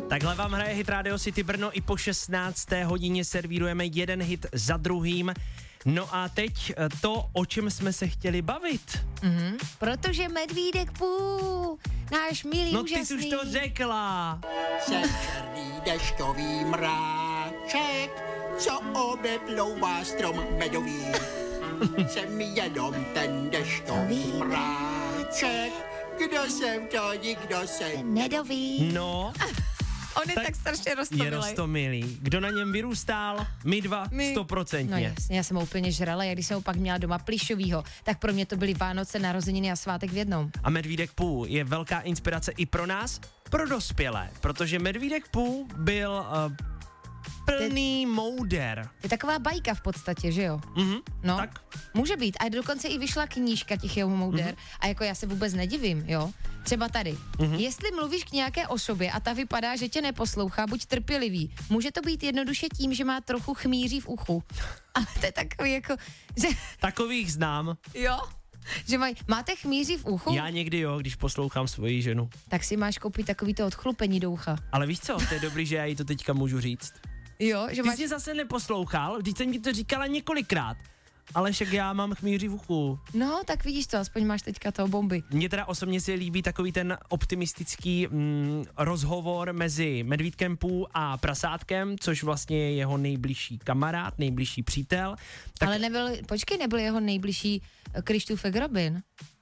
Takhle vám hraje Hit Radio City Brno, i po 16. hodině servírujeme jeden hit za druhým. No a teď to, o čem jsme se chtěli bavit. Protože Medvídek Pů, náš milý no úžasný. ty jsi už to řekla. Jsem černý dešťový mráček, co obeplouvá strom medový. Jsem jenom ten dešťový mráček, kdo jsem to, nikdo jsem Nedový. No, On je tak strašně je roztomilej. roztomilý. Kdo na něm vyrůstal? My dva, 100%. No jasně, já jsem ho úplně žrala, jak když jsem ho pak měla doma plišovýho, tak pro mě to byly Vánoce, narozeniny a svátek v jednom. A Medvídek Pů je velká inspirace i pro nás, pro dospělé, protože Medvídek Pů byl plný mouder. To je taková bajka v podstatě, že jo? No, tak. může být. A dokonce i vyšla knížka těch jeho mouder. A jako já se vůbec nedivím, jo? Třeba tady. Jestli mluvíš k nějaké osobě a ta vypadá, že tě neposlouchá, buď trpělivý. Může to být jednoduše tím, že má trochu chmíří v uchu. Ale to je takový jako, že... Takových znám. Jo? Že máte chmíří v uchu? Já někdy jo, když poslouchám svoji ženu. Tak si máš koupit takový to odchlupení do ucha. Ale víš co, to je dobrý, že já jí to teďka můžu říct. Jo, že Ty máš... jsi mě zase neposlouchal, vždyť jsem ti to říkala několikrát. Ale však já mám chmíří v uchu. No, tak vidíš to, aspoň máš teďka toho bomby. Mně teda osobně si líbí takový ten optimistický rozhovor mezi Medvídkem Pů a Prasátkem, což vlastně je jeho nejbližší kamarád, nejbližší přítel. Tak Ale nebyl jeho nejbližší Krištůfek Robin.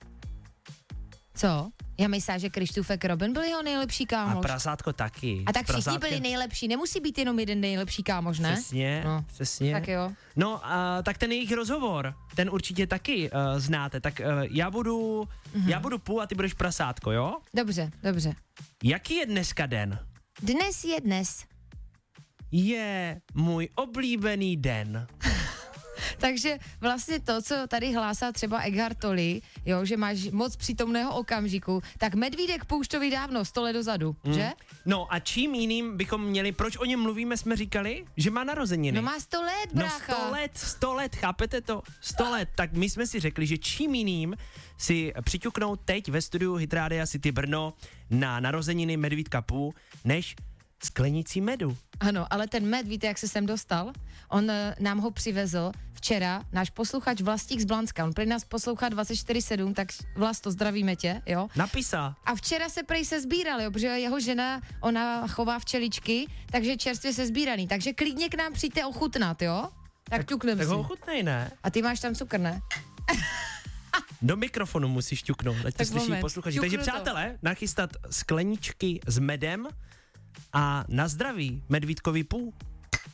Co? Já myslím, že Krištůfek Robin byl jeho nejlepší kámoš. a Prasátko taky. A tak S všichni Prasátkem- byli nejlepší, nemusí být jenom jeden nejlepší kámoš, ne? Přesně, No. přesně. Tak jo. No, tak ten jejich rozhovor, ten určitě taky znáte, tak já budu Pů a ty budeš Prasátko, jo? Dobře, dobře. Jaký je dneska den? Dnes je dnes. Je můj oblíbený den. Takže vlastně to, co tady hlásá třeba Eckhart Tolle, jo, že máš moc přítomného okamžiku, tak Medvídek Pů už to vydávno 100 let dozadu, že? No a čím jiným bychom měli, proč o něm mluvíme, jsme říkali, že má narozeniny. No má 100 let, brácha. No 100 let, chápete to? 100 let, tak my jsme si řekli, že čím jiným si přiťuknout teď ve studiu Hit Rádia City Brno na narozeniny Medvídka Pů, než sklenicí medu. Ano, ale ten med, víte, jak se sem dostal? On nám ho přivezl včera, náš posluchač Vlastík z Blanska. On prý nás poslouchá 24/7, tak Vlasto, zdravíme tě, jo? Napisa. A včera se prej se sbírali, jo, protože jeho žena, ona chová včeličky, takže čerstvě se sbíraný. Takže klidně k nám přijďte ochutnat, jo? Tak ťuknem Tak si. ho ochutnej, ne? A ty máš tam cukr, ne? Do mikrofonu musíš ťuknout, ať to Tak slyší moment, posluchači. ťuknu Takže to. přátelé, nachystat skleničky s medem a na zdraví Medvídkovi Pů.